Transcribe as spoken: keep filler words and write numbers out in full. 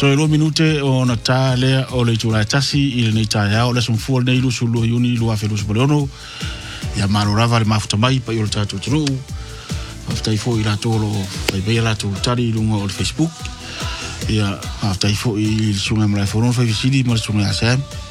Toi lo minute o na tale o le tura tasi ile nei taia o le son fuol nei lu sulu yuni lu afe lu supoleono ya maro rava le mafuta mai pa yo tatu tru after ifo ila tolo fai be la tu tari lunga o Facebook ya after ifo il sunga mla foron fa visidi mo sunga asem